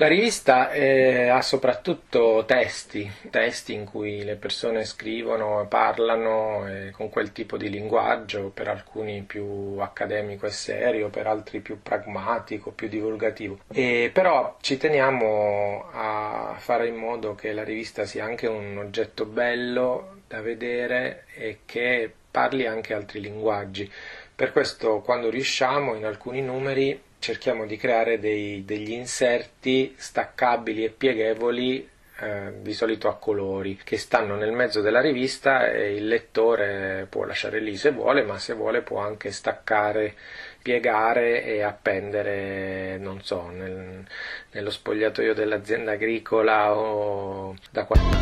La rivista ha soprattutto testi in cui le persone scrivono, parlano con quel tipo di linguaggio, per alcuni più accademico e serio, per altri più pragmatico, più divulgativo. Però ci teniamo a fare in modo che la rivista sia anche un oggetto bello da vedere e che parli anche altri linguaggi. Per questo, quando riusciamo, in alcuni numeri cerchiamo di creare degli inserti staccabili e pieghevoli, di solito a colori, che stanno nel mezzo della rivista e il lettore può lasciare lì se vuole, ma se vuole può anche staccare, piegare e appendere, non so, nello spogliatoio dell'azienda agricola o da qualche